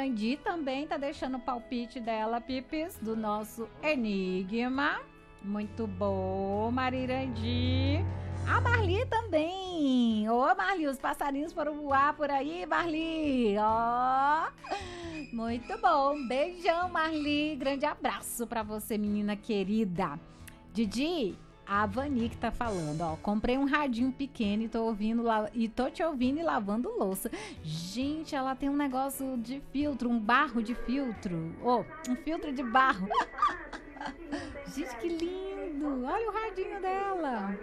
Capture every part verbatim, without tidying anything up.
Irandi também tá deixando o palpite dela, Pipis, do nosso Enigma. Muito bom, Marirandi. A Marli também. Ô, Marli, os passarinhos foram voar por aí, Marli. Ó, muito bom. Beijão, Marli. Grande abraço pra você, menina querida. Didi, a Vani que tá falando, ó. Comprei um radinho pequeno e tô ouvindo la... e tô te ouvindo e lavando louça. Gente, ela tem um negócio de filtro, um barro de filtro. Ô, oh, um filtro de barro. Gente, que lindo! Olha o radinho dela.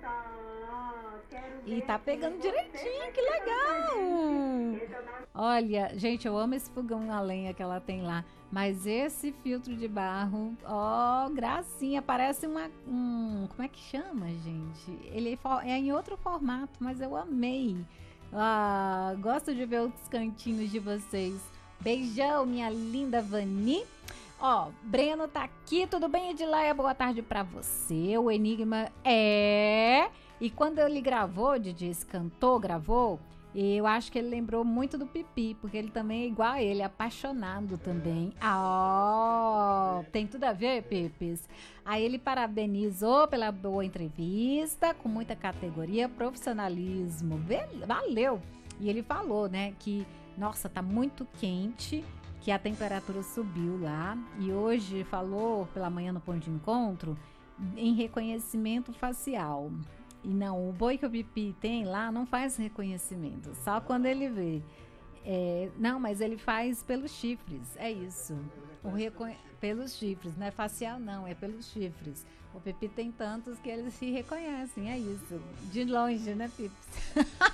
E tá pegando direitinho, que legal! Olha, gente, eu amo esse fogão a lenha que ela tem lá. Mas esse filtro de barro, ó, oh, gracinha, parece uma... Um, como é que chama, gente? Ele é em outro formato, mas eu amei. Ah, gosto de ver os cantinhos de vocês. Beijão, minha linda Vani. Ó, Breno tá aqui, tudo bem, Edileia? Boa tarde pra você. O Enigma é... E quando ele gravou, Didi, esse cantor gravou, eu acho que ele lembrou muito do Pipi, porque ele também é igual a ele, apaixonado também. Ah, ó, tem tudo a ver, Pipis? Aí ele parabenizou pela boa entrevista, com muita categoria, profissionalismo. Valeu! E ele falou, né, que, nossa, tá muito quente, que a temperatura subiu lá, e hoje falou pela manhã no ponto de encontro em reconhecimento facial. E não, o boi que o Pipi tem lá não faz reconhecimento, só quando ele vê. É, não, mas ele faz pelos chifres, é isso. O reconhe... Pelos chifres, não é facial não, é pelos chifres. O Pipi tem tantos que eles se reconhecem, é isso. De longe, né, Pips?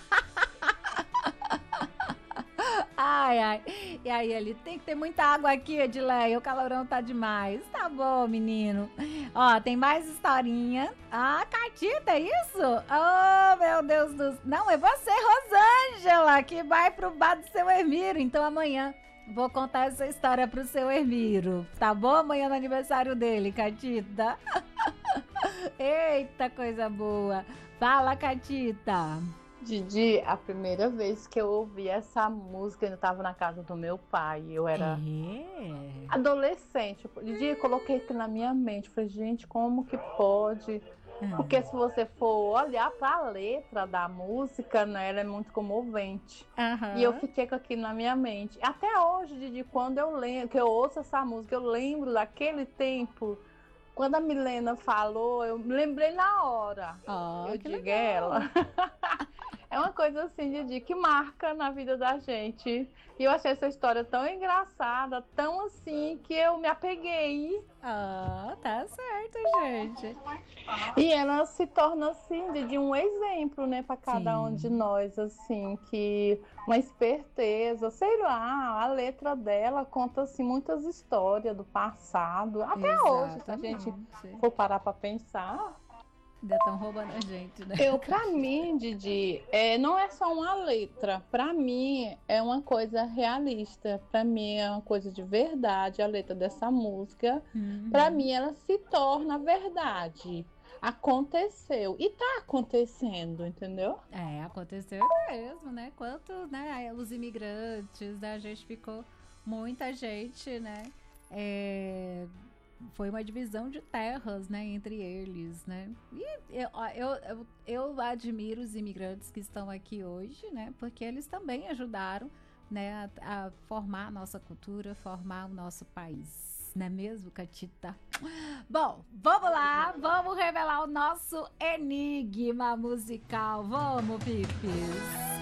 Ai, ai. E aí, ele tem que ter muita água aqui, Edileia. O calorão tá demais. Tá bom, menino. Ó, tem mais historinha. Ah, Catita, é isso? Oh, meu Deus do céu. Não, é você, Rosângela, que vai pro bar do seu Hermiro. Então, amanhã vou contar essa história pro seu Hermiro. Tá bom? Amanhã no aniversário dele, Catita. Eita, coisa boa. Fala, Catita. Didi, a primeira vez que eu ouvi essa música, eu estava na casa do meu pai, eu era é. adolescente. Didi, eu coloquei aqui na minha mente, falei, gente, como que pode? Hum. Porque se você for olhar para a letra da música, né, ela é muito comovente. Uhum. E eu fiquei com aquilo na minha mente. Até hoje, Didi, quando eu lembro, que eu ouço essa música, eu lembro daquele tempo. Quando a Milena falou, eu me lembrei na hora. Oh, eu digo ela. É uma coisa assim, Didi, que marca na vida da gente. E eu achei essa história tão engraçada, tão assim, que eu me apeguei. Ah, oh, tá certo, gente. E ela se torna, assim, Didi, um exemplo, né, para cada Sim. um de nós, assim, que uma esperteza, sei lá, a letra dela conta, assim, muitas histórias do passado, até Exatamente. hoje, se a gente for parar para pensar. Ainda estão roubando a gente, né? Eu, pra mim, Didi, é, não é só uma letra. Pra mim, é uma coisa realista. Pra mim, é uma coisa de verdade, a letra dessa música. Uhum. Pra mim, ela se torna verdade. Aconteceu. E tá acontecendo, entendeu? É, aconteceu mesmo, né? Quanto, né, os imigrantes, né? A gente ficou... Muita gente, né? É... Foi uma divisão de terras, né, entre eles, né? E eu, eu, eu, eu admiro os imigrantes que estão aqui hoje, né? Porque eles também ajudaram, né, a, a formar a nossa cultura, formar o nosso país. Não é mesmo, Catita? Bom, vamos lá, vamos revelar o nosso enigma musical. Vamos, Pipis!